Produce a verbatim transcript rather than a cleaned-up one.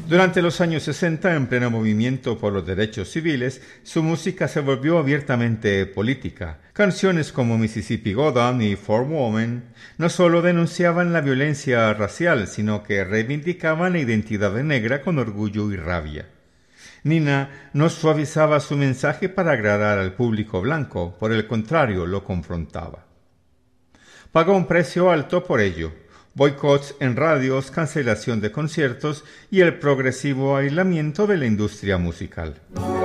Durante los años sesenta, en pleno movimiento por los derechos civiles, su música se volvió abiertamente política. Canciones como Mississippi Goddam y For Women no solo denunciaban la violencia racial, sino que reivindicaban la identidad negra con orgullo y rabia. Nina no suavizaba su mensaje para agradar al público blanco, por el contrario, lo confrontaba. Pagó un precio alto por ello: boicots en radios, cancelación de conciertos y el progresivo aislamiento de la industria musical.